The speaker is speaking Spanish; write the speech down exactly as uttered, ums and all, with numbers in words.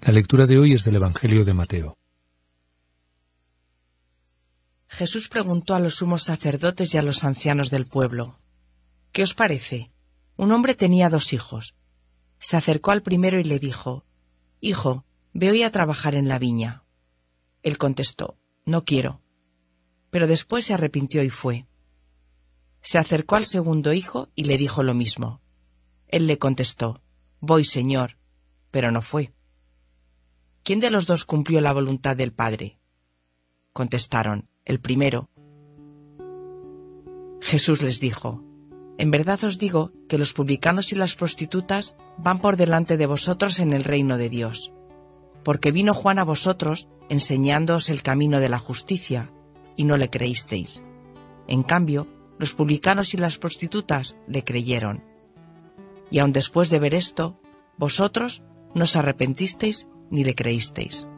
La lectura de hoy es del Evangelio de Mateo. Jesús preguntó a los sumos sacerdotes y a los ancianos del pueblo: ¿Qué os parece? Un hombre tenía dos hijos. Se acercó al primero y le dijo: Hijo, ve hoy a trabajar en la viña. Él contestó: No quiero. Pero después se arrepintió y fue. Se acercó al segundo hijo y le dijo lo mismo. Él le contestó: Voy, Señor, pero no fue. ¿Quién de los dos cumplió la voluntad del Padre? Contestaron: El primero. Jesús les dijo: En verdad os digo que los publicanos y las prostitutas van por delante de vosotros en el reino de Dios. Porque vino Juan a vosotros enseñándoos el camino de la justicia, y no le creísteis. En cambio, los publicanos y las prostitutas le creyeron. Y aun después de ver esto, vosotros no os arrepentisteis ni le creísteis.